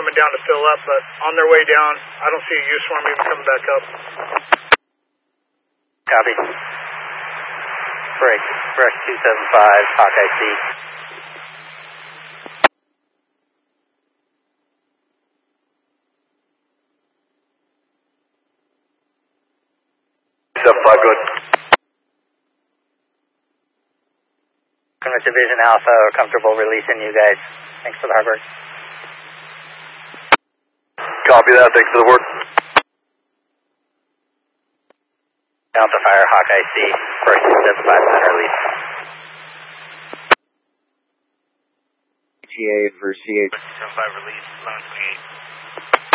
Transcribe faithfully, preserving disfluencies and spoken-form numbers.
coming down to fill up, but on their way down, I don't see a U-swarm even coming back up. Copy. Break. Brush two seven five, Hawkeye C. seven five, good. Plymouth Division Alpha, we're comfortable releasing you guys. Thanks for the hard work. Copy that, thanks for the work. Delta Fire, Hawkeye C, first two seven five, center release. G A for C H. two seven five release, eleven twenty-eight.